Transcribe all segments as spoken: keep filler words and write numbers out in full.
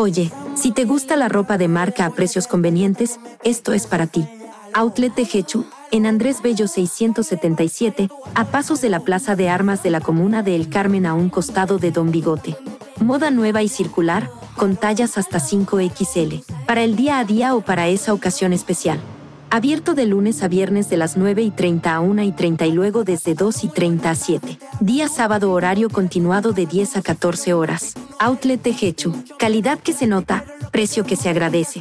Oye, si te gusta la ropa de marca a precios convenientes, esto es para ti. Outlet Tejechu, en Andrés Bello seiscientos setenta y siete, a pasos de la Plaza de Armas de la Comuna de El Carmen a un costado de Don Bigote. Moda nueva y circular, con tallas hasta cinco equis ele, para el día a día o para esa ocasión especial. Abierto de lunes a viernes de las nueve y treinta a una y treinta y luego desde dos y treinta a siete. Día sábado horario continuado de diez a catorce horas. Outlet Tejechu, calidad que se nota, precio que se agradece.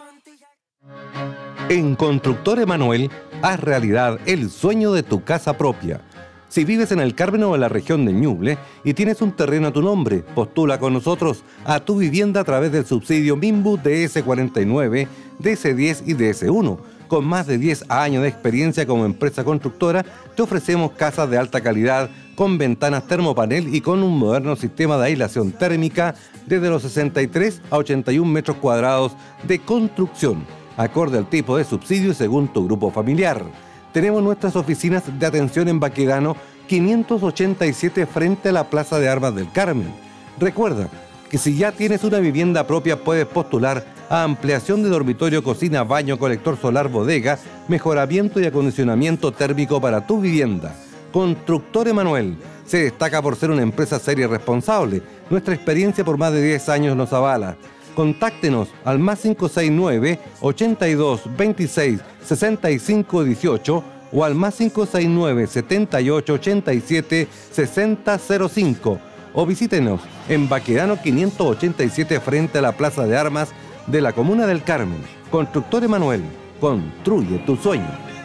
En Constructor Emanuel, haz realidad el sueño de tu casa propia. Si vives en El Carmen o en la región de Ñuble y tienes un terreno a tu nombre, postula con nosotros a tu vivienda a través del subsidio Minbu D S cuarenta y nueve, D S diez y D S uno. Con más de diez años de experiencia como empresa constructora, te ofrecemos casas de alta calidad, con ventanas termopanel y con un moderno sistema de aislación térmica desde los sesenta y tres a ochenta y un metros cuadrados de construcción, acorde al tipo de subsidio y según tu grupo familiar. Tenemos nuestras oficinas de atención en Baquedano quinientos ochenta y siete frente a la Plaza de Armas del Carmen. Recuerda que si ya tienes una vivienda propia puedes postular a ampliación de dormitorio, cocina, baño, colector solar, bodega, mejoramiento y acondicionamiento térmico para tu vivienda. Constructor Emanuel se destaca por ser una empresa seria y responsable. Nuestra experiencia por más de diez años nos avala. Contáctenos al más cinco seis nueve, ochenta y dos, veintiséis, sesenta y cinco dieciocho o al más cinco seis nueve, setenta y ocho, ochenta y siete, sesenta cero cinco o visítenos en Baquedano quinientos ochenta y siete frente a la Plaza de Armas de la Comuna del Carmen. Constructor Emanuel, construye tu sueño.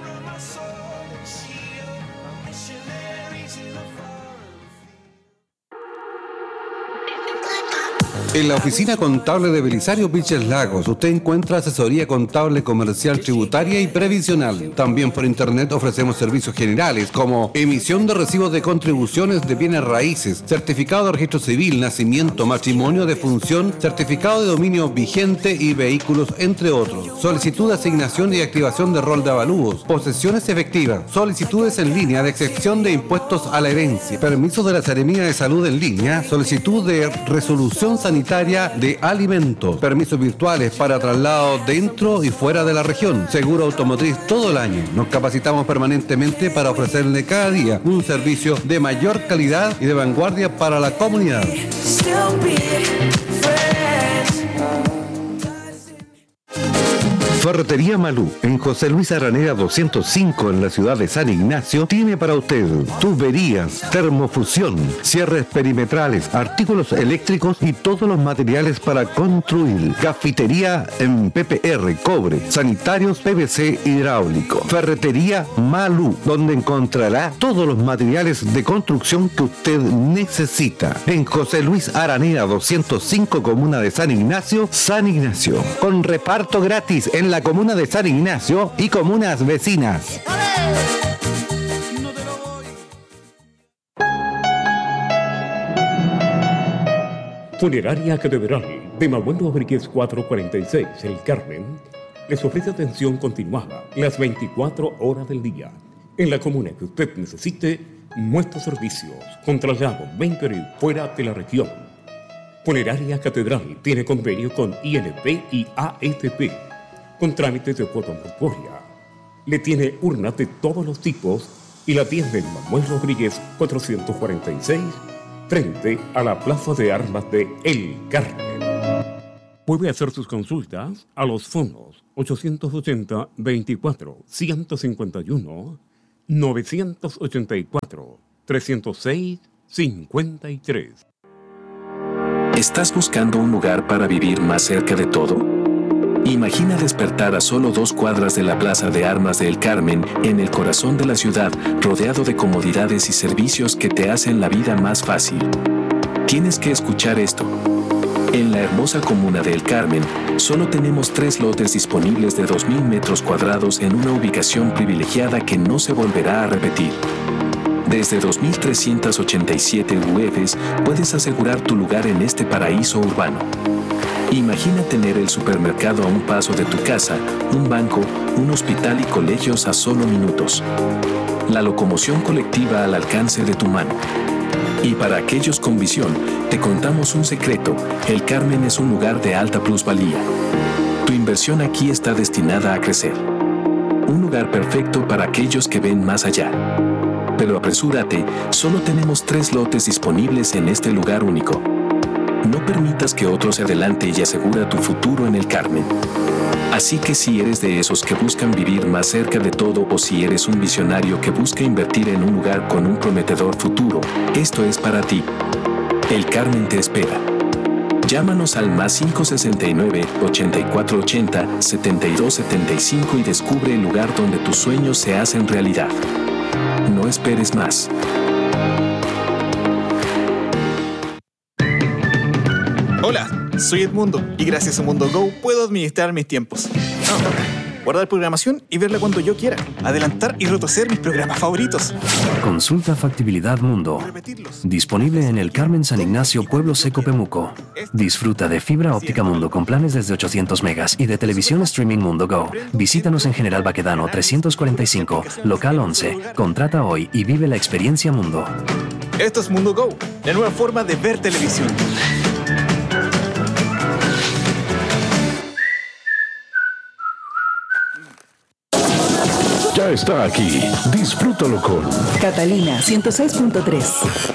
En la oficina contable de Belisario Vilches Lagos, usted encuentra asesoría contable, comercial, tributaria y previsional. También por internet ofrecemos servicios generales como emisión de recibos de contribuciones de bienes raíces, certificado de registro civil, nacimiento, matrimonio, defunción, certificado de dominio vigente y vehículos, entre otros. Solicitud de asignación y activación de rol de avalúos, posesiones efectivas, solicitudes en línea de excepción de impuestos a la herencia, permisos de la Seremía de Salud en línea, solicitud de resolución sanitaria de alimentos, permisos virtuales para traslado dentro y fuera de la región, seguro automotriz todo el año. Nos capacitamos permanentemente para ofrecerle cada día un servicio de mayor calidad y de vanguardia para la comunidad. Ferretería Malú, en José Luis Araneda doscientos cinco en la ciudad de San Ignacio, tiene para usted tuberías, termofusión, cierres perimetrales, artículos eléctricos y todos los materiales para construir. Cafetería en P P R, cobre, sanitarios, P V C hidráulico. Ferretería Malú, donde encontrará todos los materiales de construcción que usted necesita. En José Luis Araneda doscientos cinco, comuna de San Ignacio, San Ignacio. Con reparto gratis en la la comuna de San Ignacio y comunas vecinas. Funeraria Catedral de Manuel Rodríguez cuatrocientos cuarenta y seis, El Carmen, les ofrece atención continuada las veinticuatro horas del día. En la comuna que usted necesite, nuestros servicios con traslado dentro y fuera de la región. Funeraria Catedral tiene convenio con I N P y A F P. Con trámites de cuota mortuoria. Le tiene urnas de todos los tipos y la atiende en Manuel Rodríguez cuatrocientos cuarenta y seis, frente a la Plaza de Armas de El Carmen. Puede hacer sus consultas a los fondos ochocientos ochenta, veinticuatro, ciento cincuenta y uno, novecientos ochenta y cuatro, trescientos seis, cincuenta y tres. ¿Estás buscando un lugar para vivir más cerca de todo? Imagina despertar a solo dos cuadras de la Plaza de Armas de El Carmen, en el corazón de la ciudad, rodeado de comodidades y servicios que te hacen la vida más fácil. Tienes que escuchar esto. En la hermosa comuna de El Carmen, solo tenemos tres lotes disponibles de dos mil metros cuadrados en una ubicación privilegiada que no se volverá a repetir. Desde dos mil trescientos ochenta y siete U Fs puedes asegurar tu lugar en este paraíso urbano. Imagina tener el supermercado a un paso de tu casa, un banco, un hospital y colegios a solo minutos. La locomoción colectiva al alcance de tu mano. Y para aquellos con visión, te contamos un secreto: el Carmen es un lugar de alta plusvalía. Tu inversión aquí está destinada a crecer. Un lugar perfecto para aquellos que ven más allá. Pero apresúrate, solo tenemos tres lotes disponibles en este lugar único. No permitas que otro se adelante y asegura tu futuro en el Carmen. Así que si eres de esos que buscan vivir más cerca de todo, o si eres un visionario que busca invertir en un lugar con un prometedor futuro, esto es para ti. El Carmen te espera. Llámanos al más cinco sesenta y nueve, ochenta y cuatro ochenta, setenta y dos setenta y cinco y descubre el lugar donde tus sueños se hacen realidad. No esperes más. Hola, soy Edmundo y gracias a Mundo Go puedo administrar mis tiempos. Guardar programación y verla cuando yo quiera. Adelantar y retroceder mis programas favoritos. Consulta Factibilidad Mundo. Disponible en el Carmen San Ignacio, Pueblo Seco, Pemuco. Disfruta de fibra óptica Mundo con planes desde ochocientos megas y de televisión streaming Mundo Go. Visítanos en General Baquedano trescientos cuarenta y cinco, local once. Contrata hoy y vive la experiencia Mundo. Esto es Mundo Go, la nueva forma de ver televisión. Ya está aquí. Disfrútalo con Catalina ciento seis punto tres.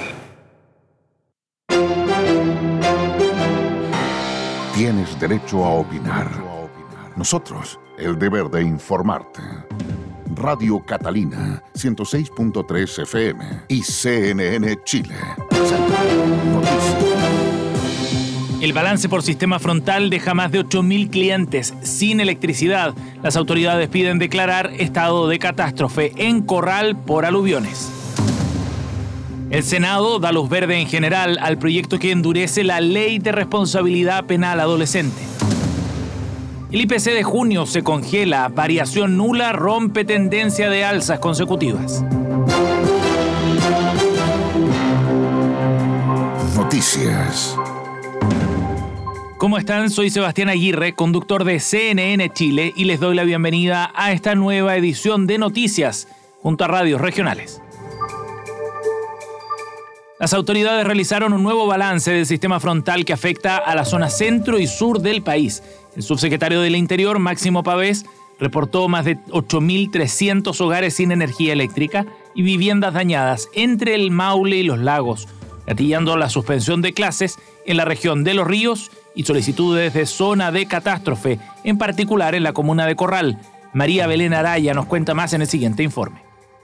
Tienes derecho a opinar. Nosotros, el deber de informarte. Radio Catalina ciento seis punto tres F M y C N N Chile. El balance por sistema frontal deja más de ocho mil clientes sin electricidad. Las autoridades piden declarar estado de catástrofe en Corral por aluviones. El Senado da luz verde en general al proyecto que endurece la ley de responsabilidad penal adolescente. El I P C de junio se congela, variación nula rompe tendencia de alzas consecutivas. Noticias. ¿Cómo están? Soy Sebastián Aguirre, conductor de C N N Chile, y les doy la bienvenida a esta nueva edición de Noticias, junto a radios regionales. Las autoridades realizaron un nuevo balance del sistema frontal que afecta a la zona centro y sur del país. El subsecretario del Interior, Máximo Pavés, reportó más de ocho mil trescientos hogares sin energía eléctrica y viviendas dañadas entre el Maule y los Lagos, gatillando la suspensión de clases en la región de Los Ríos y solicitudes de zona de catástrofe, en particular en la comuna de Corral. María Belén Araya nos cuenta más en el siguiente informe.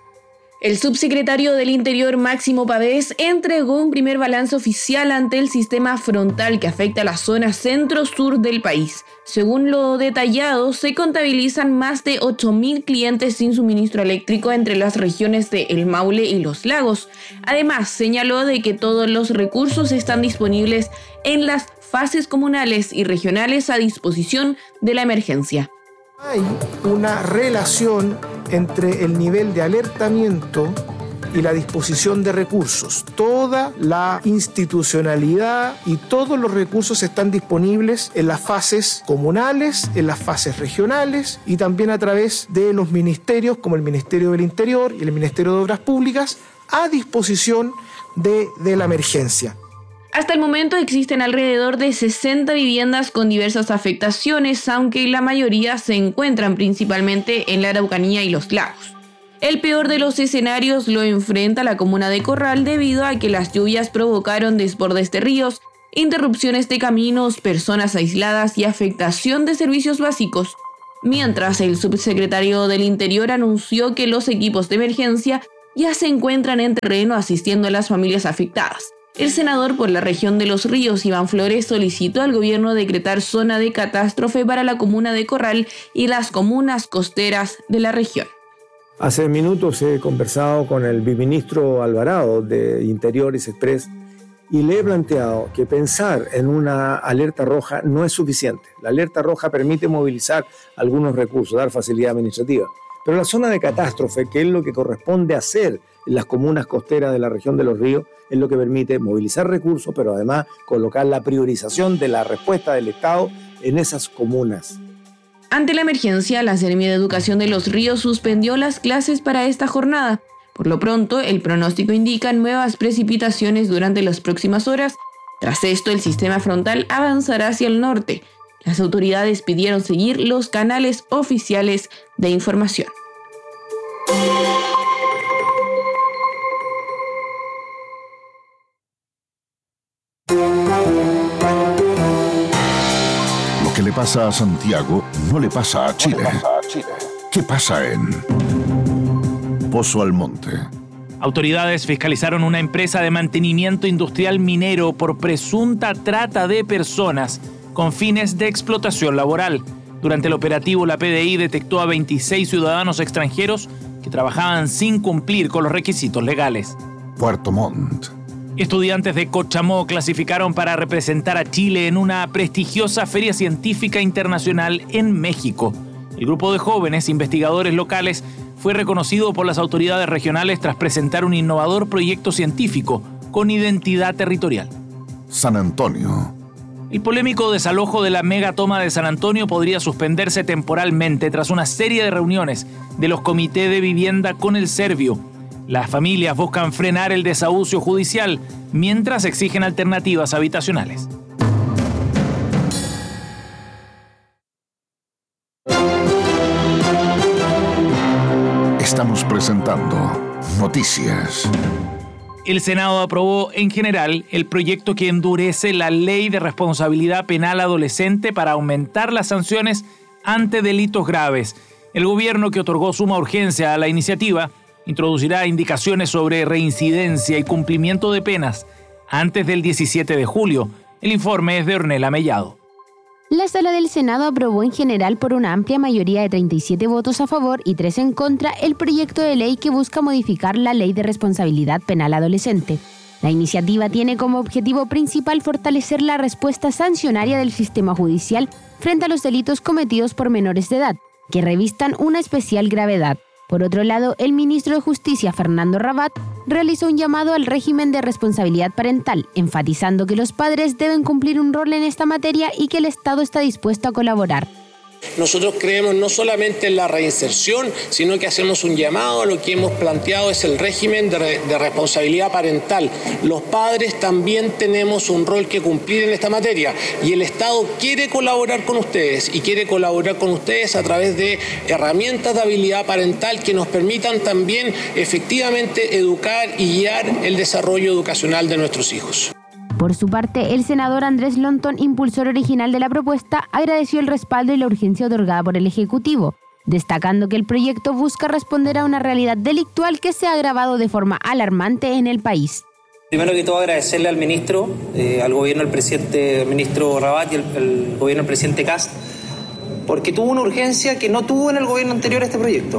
El subsecretario del Interior, Máximo Pavés, entregó un primer balance oficial ante el sistema frontal que afecta a la zona centro-sur del país. Según lo detallado, se contabilizan más de ocho mil clientes sin suministro eléctrico entre las regiones de El Maule y Los Lagos. Además, señaló de que todos los recursos están disponibles en las fases comunales y regionales a disposición de la emergencia. Hay una relación entre el nivel de alertamiento y la disposición de recursos. Toda la institucionalidad y todos los recursos están disponibles en las fases comunales, en las fases regionales y también a través de los ministerios como el Ministerio del Interior y el Ministerio de Obras Públicas a disposición de, de la emergencia. Hasta el momento existen alrededor de sesenta viviendas con diversas afectaciones, aunque la mayoría se encuentran principalmente en la Araucanía y Los Lagos. El peor de los escenarios lo enfrenta la comuna de Corral debido a que las lluvias provocaron desbordes de ríos, interrupciones de caminos, personas aisladas y afectación de servicios básicos, mientras el subsecretario del Interior anunció que los equipos de emergencia ya se encuentran en terreno asistiendo a las familias afectadas. El senador por la región de Los Ríos, Iván Flores, solicitó al gobierno decretar zona de catástrofe para la comuna de Corral y las comunas costeras de la región. Hace minutos he conversado con el viceministro Alvarado de Interior y Express y le he planteado que pensar en una alerta roja no es suficiente. La alerta roja permite movilizar algunos recursos, dar facilidad administrativa. Pero la zona de catástrofe, que es lo que corresponde hacer en las comunas costeras de la región de Los Ríos, es lo que permite movilizar recursos, pero además colocar la priorización de la respuesta del Estado en esas comunas. Ante la emergencia, la Seremía de Educación de Los Ríos suspendió las clases para esta jornada. Por lo pronto, el pronóstico indica nuevas precipitaciones durante las próximas horas. Tras esto, el sistema frontal avanzará hacia el norte. Las autoridades pidieron seguir los canales oficiales de información. Lo que le pasa a Santiago no le pasa a Chile. ¿Qué pasa en Pozo Almonte? Autoridades fiscalizaron una empresa de mantenimiento industrial minero por presunta trata de personas con fines de explotación laboral. Durante el operativo, la P D I detectó a veintiséis ciudadanos extranjeros que trabajaban sin cumplir con los requisitos legales. Puerto Montt. Estudiantes de Cochamó clasificaron para representar a Chile en una prestigiosa feria científica internacional en México. El grupo de jóvenes investigadores locales fue reconocido por las autoridades regionales tras presentar un innovador proyecto científico con identidad territorial. San Antonio. El polémico desalojo de la megatoma de San Antonio podría suspenderse temporalmente tras una serie de reuniones de los comités de vivienda con el Servio. Las familias buscan frenar el desahucio judicial mientras exigen alternativas habitacionales. Estamos presentando Noticias. El Senado aprobó en general el proyecto que endurece la ley de responsabilidad penal adolescente para aumentar las sanciones ante delitos graves. El gobierno, que otorgó suma urgencia a la iniciativa, introducirá indicaciones sobre reincidencia y cumplimiento de penas antes del diecisiete de julio. El informe es de Ornella Mellado. La Sala del Senado aprobó en general por una amplia mayoría de treinta y siete votos a favor y tres en contra el proyecto de ley que busca modificar la Ley de Responsabilidad Penal Adolescente. La iniciativa tiene como objetivo principal fortalecer la respuesta sancionaria del sistema judicial frente a los delitos cometidos por menores de edad, que revistan una especial gravedad. Por otro lado, el ministro de Justicia, Fernando Rabat, realizó un llamado al régimen de responsabilidad parental, enfatizando que los padres deben cumplir un rol en esta materia y que el Estado está dispuesto a colaborar. Nosotros creemos no solamente en la reinserción, sino que hacemos un llamado a lo que hemos planteado es el régimen de, re, de responsabilidad parental. Los padres también tenemos un rol que cumplir en esta materia y el Estado quiere colaborar con ustedes y quiere colaborar con ustedes a través de herramientas de habilidad parental que nos permitan también efectivamente educar y guiar el desarrollo educacional de nuestros hijos. Por su parte, el senador Andrés Lontón, impulsor original de la propuesta, agradeció el respaldo y la urgencia otorgada por el Ejecutivo, destacando que el proyecto busca responder a una realidad delictual que se ha agravado de forma alarmante en el país. Primero que todo, agradecerle al ministro, eh, al gobierno del presidente el ministro Rabat y el, el gobierno del presidente Kast, porque tuvo una urgencia que no tuvo en el gobierno anterior este proyecto.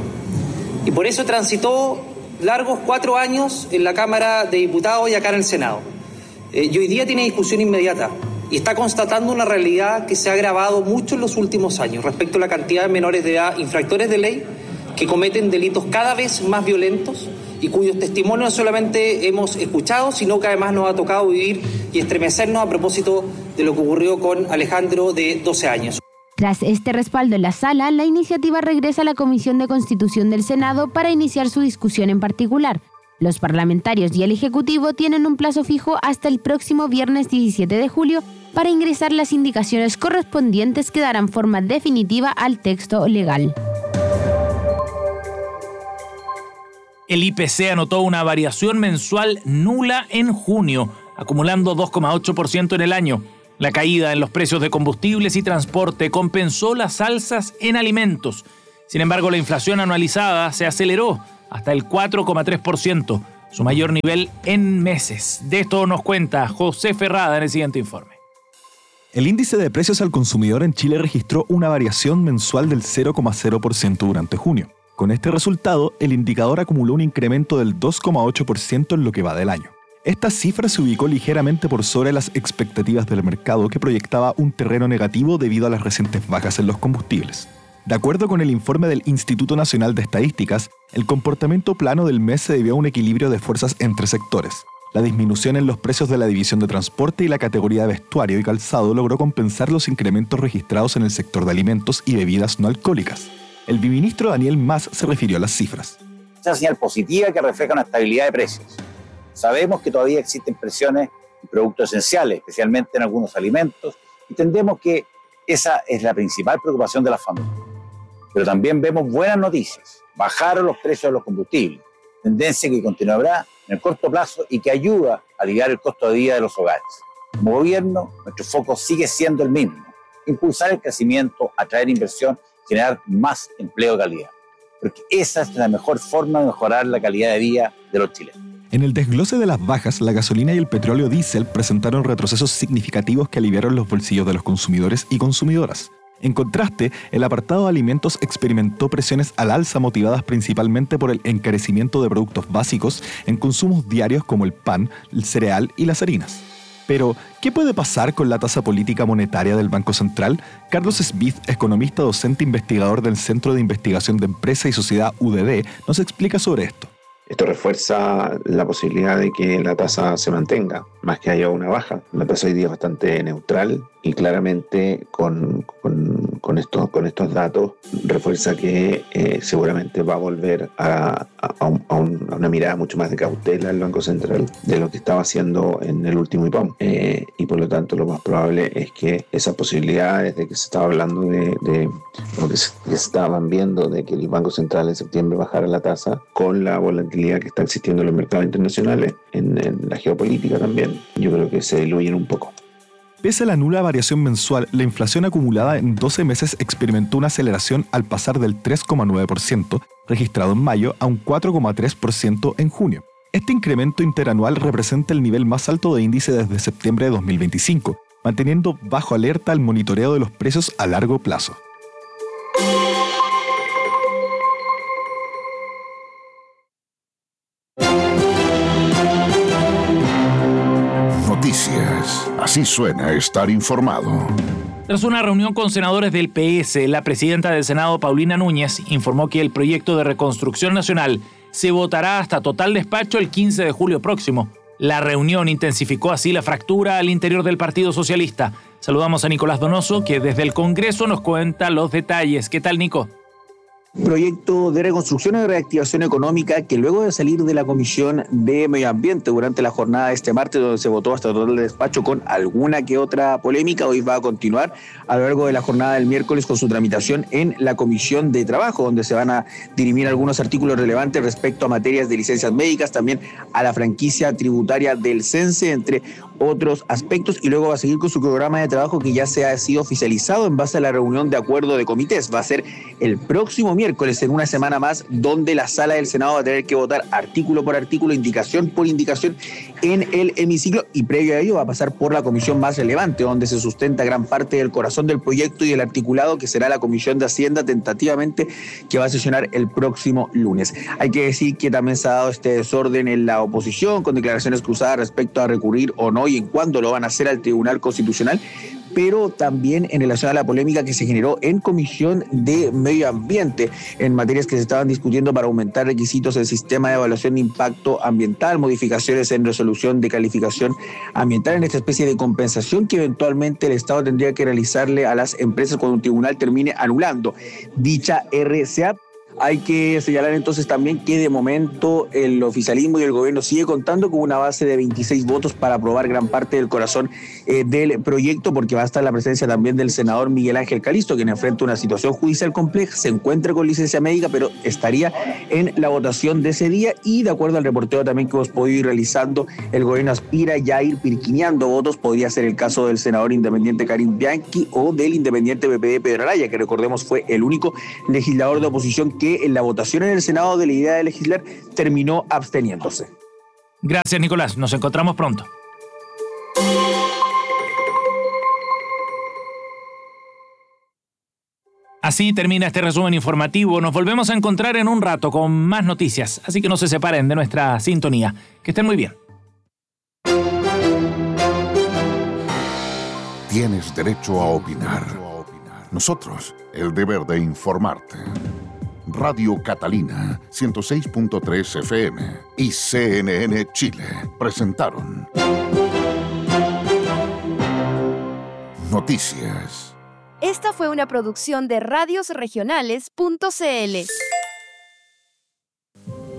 Y por eso transitó largos cuatro años en la Cámara de Diputados y acá en el Senado. Eh, y hoy día tiene discusión inmediata y está constatando una realidad que se ha agravado mucho en los últimos años respecto a la cantidad de menores de edad, infractores de ley, que cometen delitos cada vez más violentos y cuyos testimonios no solamente hemos escuchado, sino que además nos ha tocado vivir y estremecernos a propósito de lo que ocurrió con Alejandro, de doce años. Tras este respaldo en la sala, la iniciativa regresa a la Comisión de Constitución del Senado para iniciar su discusión en particular. Los parlamentarios y el Ejecutivo tienen un plazo fijo hasta el próximo viernes diecisiete de julio para ingresar las indicaciones correspondientes que darán forma definitiva al texto legal. El I P C anotó una variación mensual nula en junio, acumulando dos coma ocho por ciento en el año. La caída en los precios de combustibles y transporte compensó las alzas en alimentos. Sin embargo, la inflación anualizada se aceleró hasta el cuatro coma tres por ciento, su mayor nivel en meses. De esto nos cuenta José Ferrada en el siguiente informe. El índice de precios al consumidor en Chile registró una variación mensual del cero coma cero por ciento durante junio. Con este resultado, el indicador acumuló un incremento del dos coma ocho por ciento en lo que va del año. Esta cifra se ubicó ligeramente por sobre las expectativas del mercado, que proyectaba un terreno negativo debido a las recientes bajas en los combustibles. De acuerdo con el informe del Instituto Nacional de Estadísticas, el comportamiento plano del mes se debió a un equilibrio de fuerzas entre sectores. La disminución en los precios de la división de transporte y la categoría de vestuario y calzado logró compensar los incrementos registrados en el sector de alimentos y bebidas no alcohólicas. El viceministro Daniel Mas se refirió a las cifras. Es una señal positiva que refleja una estabilidad de precios. Sabemos que todavía existen presiones en productos esenciales, especialmente en algunos alimentos, y entendemos que esa es la principal preocupación de las familias. Pero también vemos buenas noticias. Bajaron los precios de los combustibles, tendencia que continuará en el corto plazo y que ayuda a aliviar el costo de vida de los hogares. Como gobierno, nuestro foco sigue siendo el mismo: impulsar el crecimiento, atraer inversión, generar más empleo de calidad. Porque esa es la mejor forma de mejorar la calidad de vida de los chilenos. En el desglose de las bajas, la gasolina y el petróleo diésel presentaron retrocesos significativos que aliviaron los bolsillos de los consumidores y consumidoras. En contraste, el apartado de alimentos experimentó presiones al alza motivadas principalmente por el encarecimiento de productos básicos en consumos diarios como el pan, el cereal y las harinas. Pero, ¿qué puede pasar con la tasa política monetaria del Banco Central? Carlos Smith, economista docente investigador del Centro de Investigación de Empresa y Sociedad U D D, nos explica sobre esto. Esto refuerza la posibilidad de que la tasa se mantenga, más que haya una baja. La tasa hoy día es bastante neutral y claramente con, con, con, estos, con estos datos refuerza que eh, seguramente va a volver a, a, a, un, a, un, a una mirada mucho más de cautela el Banco Central de lo que estaba haciendo en el último I P O M. Eh, y por lo tanto lo más probable es que esas posibilidades de que se estaba hablando de, de o que se, que se estaban viendo de que el Banco Central en septiembre bajara la tasa con la volatilidad que está existiendo en los mercados internacionales, en, en la geopolítica también, yo creo que se diluyen un poco. Pese a la nula variación mensual, la inflación acumulada en doce meses experimentó una aceleración al pasar del tres coma nueve por ciento, registrado en mayo, a un cuatro coma tres por ciento en junio. Este incremento interanual representa el nivel más alto de índice desde septiembre de dos mil veinticinco, manteniendo bajo alerta el monitoreo de los precios a largo plazo. Noticias. Así suena estar informado. Tras una reunión con senadores del P S, la presidenta del Senado, Paulina Núñez, informó que el proyecto de reconstrucción nacional se votará hasta total despacho el quince de julio próximo. La reunión intensificó así la fractura al interior del Partido Socialista. Saludamos a Nicolás Donoso, que desde el Congreso nos cuenta los detalles. ¿Qué tal, Nico? Proyecto de reconstrucción y reactivación económica que luego de salir de la Comisión de Medio Ambiente durante la jornada de este martes, donde se votó hasta total despacho con alguna que otra polémica, hoy va a continuar a lo largo de la jornada del miércoles con su tramitación en la Comisión de Trabajo, donde se van a dirimir algunos artículos relevantes respecto a materias de licencias médicas, también a la franquicia tributaria del CENSE, entre otros aspectos, y luego va a seguir con su programa de trabajo que ya se ha sido oficializado en base a la reunión de acuerdo de comités. Va a ser el próximo miércoles, en una semana más, donde la sala del Senado va a tener que votar artículo por artículo, indicación por indicación en el hemiciclo, y previo a ello va a pasar por la comisión más relevante, donde se sustenta gran parte del corazón del proyecto y del articulado, que será la Comisión de Hacienda, tentativamente, que va a sesionar el próximo lunes. Hay que decir que también se ha dado este desorden en la oposición, con declaraciones cruzadas respecto a recurrir o no y en cuándo lo van a hacer al Tribunal Constitucional, pero también en relación a la polémica que se generó en Comisión de Medio Ambiente en materias que se estaban discutiendo para aumentar requisitos del sistema de evaluación de impacto ambiental, modificaciones en resolución de calificación ambiental, en esta especie de compensación que eventualmente el Estado tendría que realizarle a las empresas cuando un tribunal termine anulando dicha R C A. Hay que señalar entonces también que de momento el oficialismo y el gobierno sigue contando con una base de veintiséis votos para aprobar gran parte del corazón eh, del proyecto, porque va a estar la presencia también del senador Miguel Ángel Calisto, quien enfrenta una situación judicial compleja, se encuentra con licencia médica, pero estaría en la votación de ese día, y de acuerdo al reporteo también que hemos podido ir realizando, el gobierno aspira ya a ir pirquineando votos. Podría ser el caso del senador independiente Karim Bianchi o del independiente P P D Pedro Araya, que recordemos fue el único legislador de oposición que en la votación en el Senado de la idea de legislar terminó absteniéndose. Gracias, Nicolás. Nos encontramos pronto. Así termina este resumen informativo. Nos volvemos a encontrar en un rato con más noticias, así que no se separen de nuestra sintonía. Que estén muy bien. Tienes derecho a opinar. Nosotros, el deber de informarte. Radio Catalina, ciento seis punto tres F M y C N N Chile presentaron Noticias. Esta fue una producción de radios regionales punto c l.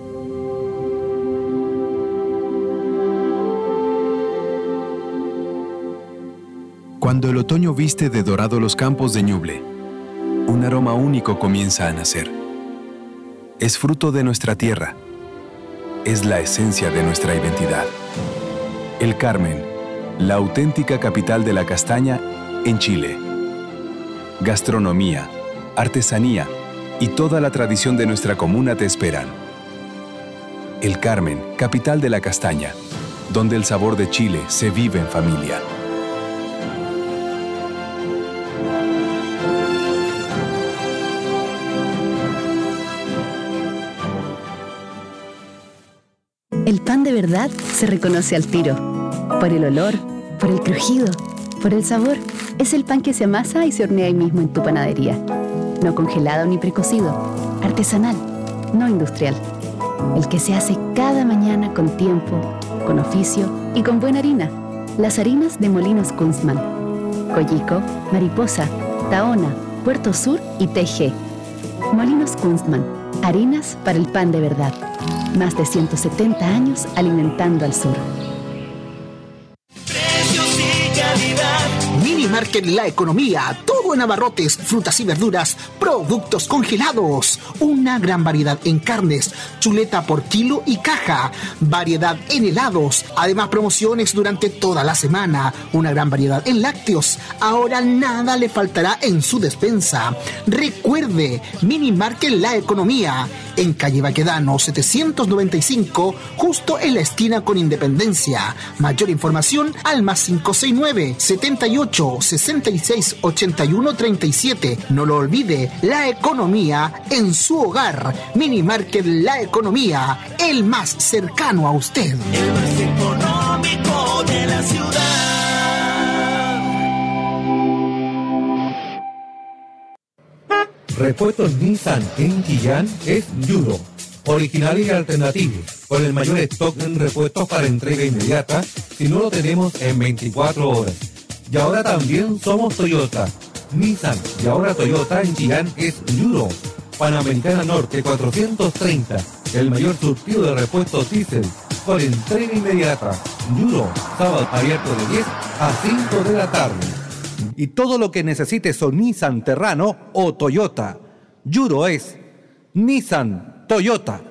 Cuando el otoño viste de dorado los campos de Ñuble, un aroma único comienza a nacer. Es fruto de nuestra tierra. Es la esencia de nuestra identidad. El Carmen, la auténtica capital de la castaña en Chile. Gastronomía, artesanía y toda la tradición de nuestra comuna te esperan. El Carmen, capital de la castaña, donde el sabor de Chile se vive en familia. El pan de verdad se reconoce al tiro. Por el olor, por el crujido, por el sabor. Es el pan que se amasa y se hornea ahí mismo en tu panadería. No congelado ni precocido. Artesanal, no industrial. El que se hace cada mañana con tiempo, con oficio y con buena harina. Las harinas de Molinos Kunstmann. Collico, Mariposa, Tahona, Puerto Sur y T G. Molinos Kunstmann. Harinas para el pan de verdad. Más de ciento setenta años alimentando al sur. Mini Market La Economía, todo en abarrotes, frutas y verduras, productos congelados, una gran variedad en carnes, chuleta por kilo y caja, variedad en helados, además promociones durante toda la semana, una gran variedad en lácteos. Ahora nada le faltará en su despensa. Recuerde, Mini Market La Economía, en calle Baquedano setecientos noventa y cinco, justo en la esquina con Independencia. Mayor información al más cinco seis nueve, setenta y ocho, sesenta y seis, ochenta y uno, treinta y siete. No lo olvide, la economía en su hogar. Mini Market La Economía, el más cercano a usted. El más económico de la ciudad. Repuestos Nissan en Chillán es Yuro, original y alternativo, con el mayor stock en repuestos para entrega inmediata, si no lo tenemos en veinticuatro horas. Y ahora también somos Toyota. Nissan y ahora Toyota en Chillán es Yuro. Panamericana Norte cuatrocientos treinta, el mayor surtido de repuestos diésel, con entrega inmediata. Yuro, sábado abierto de diez a cinco de la tarde. Y todo lo que necesites son Nissan Terrano o Toyota. Yuro es Nissan Toyota.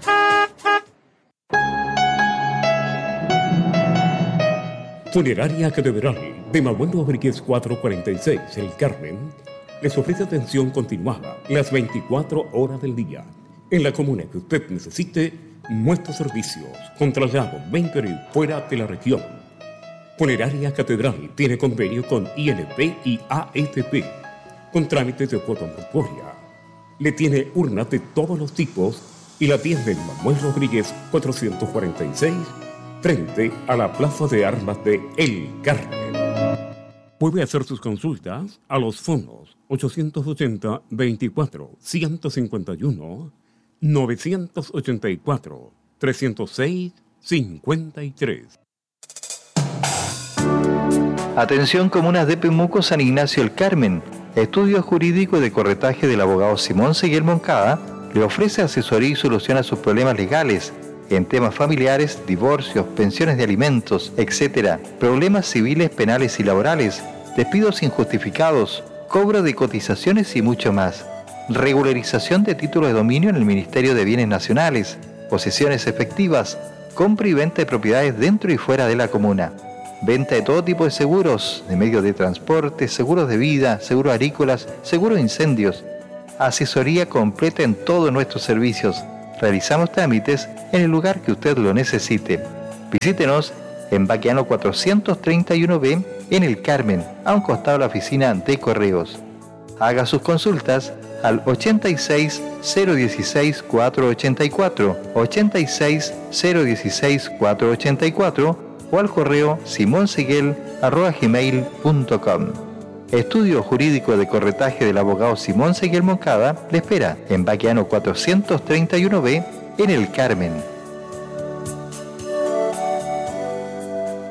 Funeraria Catedral de Manuel Rodríguez cuatrocientos cuarenta y seis, El Carmen, les ofrece atención continuada las veinticuatro horas del día. En la comuna que usted necesite, nuestros servicios con traslado dentro y fuera de la región. Funeraria Catedral tiene convenio con I N P y A F P, con trámites de cuota mortuoria. Le tiene urnas de todos los tipos y la tienda en Manuel Rodríguez cuatrocientos cuarenta y seis, frente a la Plaza de Armas de El Carmen. Puede hacer sus consultas a los fondos ochocientos ochenta, veinticuatro, ciento cincuenta y uno, novecientos ochenta y cuatro, trescientos seis, cincuenta y tres. Atención comunas de Pemuco, San Ignacio El Carmen. Estudio Jurídico de Corretaje del abogado Simón Seguel Moncada le ofrece asesoría y solución a sus problemas legales en temas familiares, divorcios, pensiones de alimentos, etcétera, problemas civiles, penales y laborales, despidos injustificados, cobro de cotizaciones y mucho más. Regularización de títulos de dominio en el Ministerio de Bienes Nacionales, posesiones efectivas, compra y venta de propiedades dentro y fuera de la comuna. Venta de todo tipo de seguros, de medios de transporte, seguros de vida, seguros agrícolas, seguros de incendios. Asesoría completa en todos nuestros servicios. Realizamos trámites en el lugar que usted lo necesite. Visítenos en Baqueano cuatrocientos treinta y uno B en El Carmen, a un costado de la oficina de correos. Haga sus consultas al ochenta y seis, cero dieciséis, cuatrocientos ochenta y cuatro, ochenta y seis, cero dieciséis, cuatrocientos ochenta y cuatro o al correo simonseguel arroba gmail punto com. Estudio Jurídico de Corretaje del abogado Simón Seguel Moncada le espera en Baqueano cuatrocientos treinta y uno B en El Carmen.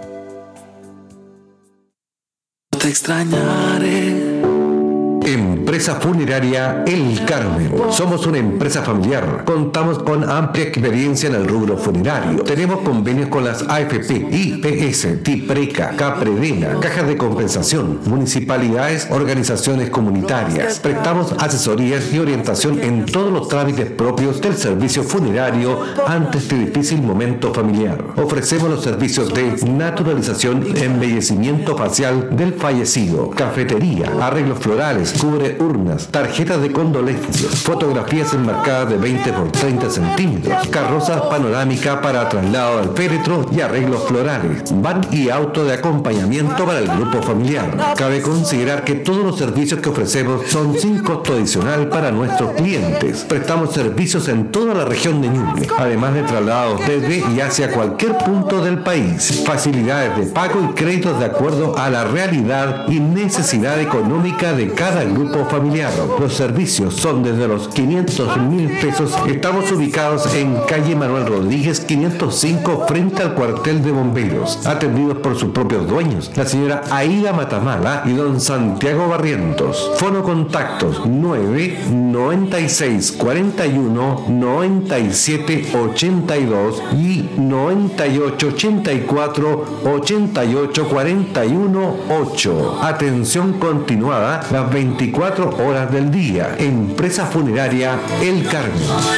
Te extrañaré. En Empresa Funeraria El Carmen. Somos una empresa familiar. Contamos con amplia experiencia en el rubro funerario. Tenemos convenios con las A F P, I P S, TIPRECA, CAPREDENA, cajas de compensación, municipalidades, organizaciones comunitarias. Prestamos asesorías y orientación en todos los trámites propios del servicio funerario ante este difícil momento familiar. Ofrecemos los servicios de naturalización, embellecimiento facial del fallecido, cafetería, arreglos florales, cubre urnas, tarjetas de condolencias, fotografías enmarcadas de veinte por treinta centímetros, carrozas panorámica para traslado al féretro y arreglos florales, van y auto de acompañamiento para el grupo familiar. Cabe considerar que todos los servicios que ofrecemos son sin costo adicional para nuestros clientes. Prestamos servicios en toda la región de Ñuble, además de traslados desde y hacia cualquier punto del país. Facilidades de pago y créditos de acuerdo a la realidad y necesidad económica de cada grupo familiar. Los servicios son desde los quinientos mil pesos. Estamos ubicados en calle Manuel Rodríguez quinientos cinco frente al cuartel de bomberos, atendidos por sus propios dueños, la señora Aida Matamala y don Santiago Barrientos. Fono contactos nueve noventa y seis cuarenta y uno noventa y siete ochenta y dos y noventa y ocho ochenta y cuatro ochenta y ocho cuarenta y uno ocho. Atención continuada las veinticuatro horas del día. Empresa Funeraria El Carmen.